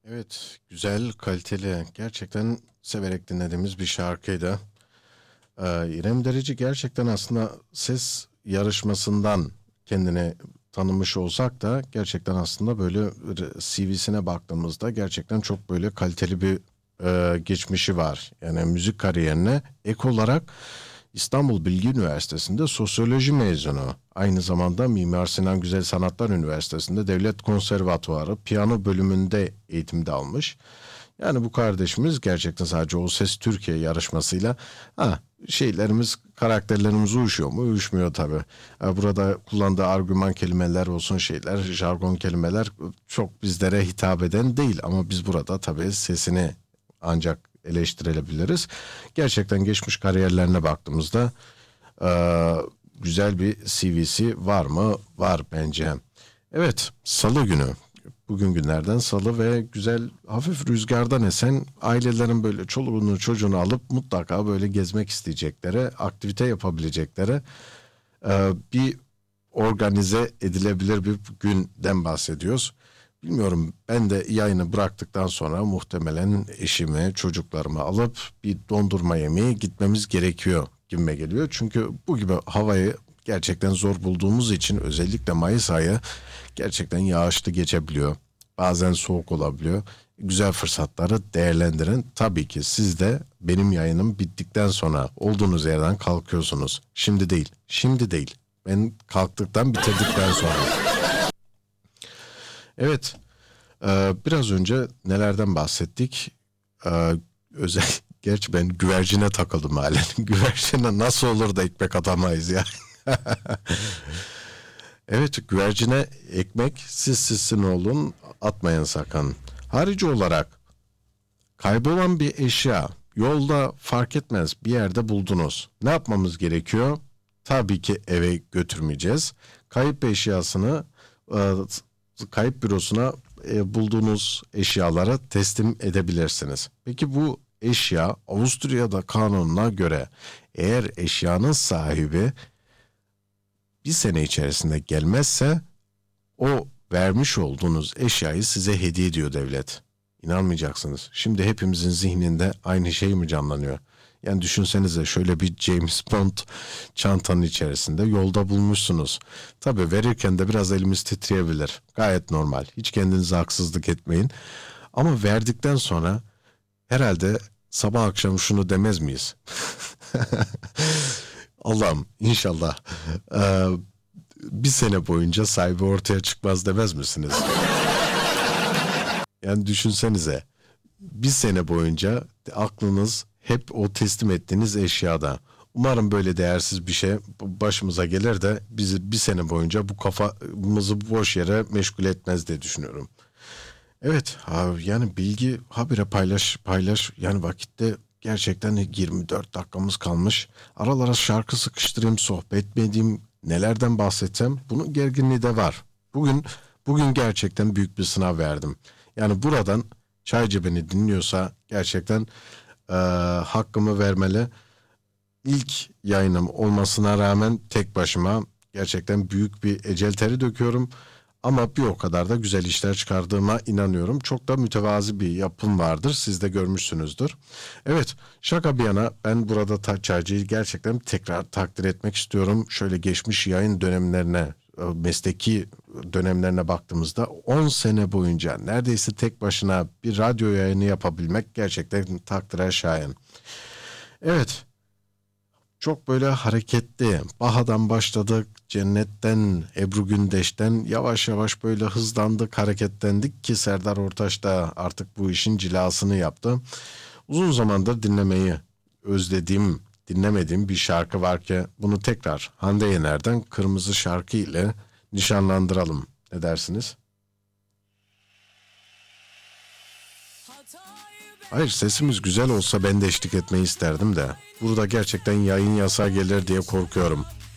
Evet, güzel, kaliteli, gerçekten severek dinlediğimiz bir şarkıydı. İrem Derici gerçekten aslında ses yarışmasından kendini tanımış olsak da gerçekten aslında böyle CV'sine baktığımızda gerçekten çok böyle kaliteli bir geçmişi var. Yani müzik kariyerine ek olarak İstanbul Bilgi Üniversitesi'nde sosyoloji mezunu. Aynı zamanda Mimar Sinan Güzel Sanatlar Üniversitesi'nde Devlet Konservatuvarı piyano bölümünde eğitimde almış. Yani bu kardeşimiz gerçekten sadece O Ses Türkiye yarışmasıyla karakterlerimiz uyuşuyor mu? Uyuşmuyor tabii. Burada kullandığı argüman kelimeler olsun şeyler, jargon kelimeler çok bizlere hitap eden değil. Ama biz burada tabii sesini ancak eleştirebiliriz. Gerçekten geçmiş kariyerlerine baktığımızda güzel bir CV'si var mı? Var bence. Evet, Salı günü. Bugün günlerden salı ve güzel hafif rüzgardan esen ailelerin böyle çoluğunu çocuğunu alıp mutlaka böyle gezmek isteyecekleri, aktivite yapabilecekleri bir organize edilebilir bir günden bahsediyoruz. Bilmiyorum, ben de yayını bıraktıktan sonra muhtemelen eşimi, çocuklarımı alıp bir dondurma yemeye gitmemiz gerekiyor gibime geliyor. Çünkü bu gibi havayı gerçekten zor bulduğumuz için özellikle Mayıs ayı gerçekten yağışlı geçebiliyor. Bazen soğuk olabiliyor. Güzel fırsatları değerlendirin. Tabii ki siz de benim yayınım bittikten sonra olduğunuz yerden kalkıyorsunuz. Şimdi değil, şimdi değil. Ben kalktıktan bitirdikten sonra. Evet, biraz önce nelerden bahsettik? E, özel, Gerçi ben güvercine takıldım halen. Güvercine nasıl olur da ekmek atamayız ya. Evet, güvercine ekmek siz sizsin olun, atmayın sakın. Harici olarak kaybolan bir eşya yolda fark etmez bir yerde buldunuz. Ne yapmamız gerekiyor? Tabii ki eve götürmeyeceğiz. Kayıp eşyasını e, kayıp bürosuna bulduğunuz eşyalara teslim edebilirsiniz. Peki bu eşya Avusturya'da kanununa göre eğer eşyanın sahibi bir sene içerisinde gelmezse o vermiş olduğunuz eşyayı size hediye ediyor devlet. İnanmayacaksınız. Şimdi hepimizin zihninde aynı şey mi canlanıyor? Yani düşünsenize, şöyle bir James Bond çantanın içerisinde yolda bulmuşsunuz. Tabii verirken de biraz elimiz titreyebilir. Gayet normal. Hiç kendinize haksızlık etmeyin. Ama verdikten sonra herhalde sabah akşam şunu demez miyiz? Allah'ım inşallah bir sene boyunca sahibi ortaya çıkmaz demez misiniz? Yani düşünsenize, bir sene boyunca aklınız hep o teslim ettiğiniz eşyada. Umarım böyle değersiz bir şey başımıza gelir de bizi bir sene boyunca bu kafamızı boş yere meşgul etmez diye düşünüyorum. Evet, yani bilgi habire paylaş yani vakitte gerçekten 24 dakikamız kalmış. Aralara şarkı sıkıştırayım, sohbet mi edeyim, nelerden bahsetsem bunun gerginliği de var. Bugün gerçekten büyük bir sınav verdim. Yani buradan Çaycı beni dinliyorsa gerçekten hakkımı vermeli. İlk yayınım olmasına rağmen tek başıma gerçekten büyük bir ecel teri döküyorum. Ama bir o kadar da güzel işler çıkardığıma inanıyorum. Çok da mütevazi bir yapım vardır. Siz de görmüşsünüzdür. Evet, şaka bir yana ben burada Çaycı'yı gerçekten tekrar takdir etmek istiyorum. Şöyle geçmiş yayın dönemlerine, mesleki dönemlerine baktığımızda 10 sene boyunca neredeyse tek başına bir radyo yayını yapabilmek gerçekten takdire şayan. Evet, çok böyle hareketli. Baha'dan başladık, Cennet'ten, Ebru Gündeş'ten yavaş yavaş böyle hızlandık, hareketlendik ki Serdar Ortaç da artık bu işin cilasını yaptı. Uzun zamandır dinlemediğim bir şarkı var ki bunu tekrar Hande Yener'den Kırmızı Şarkı ile nişanlandıralım. Ne dersiniz? Hayır, sesimiz güzel olsa ben de eşlik etmeyi isterdim de. Burada gerçekten yayın yasağı gelir diye korkuyorum.